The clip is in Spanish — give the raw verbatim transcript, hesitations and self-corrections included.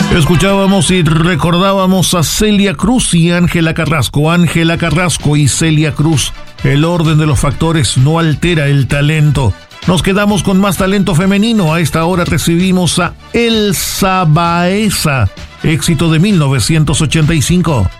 Escuchábamos y recordábamos a Celia Cruz y Ángela Carrasco. Ángela Carrasco y Celia Cruz. El orden de los factores no altera el talento. Nos quedamos con más talento femenino. A esta hora recibimos a Elsa Baeza, éxito de mil novecientos ochenta y cinco.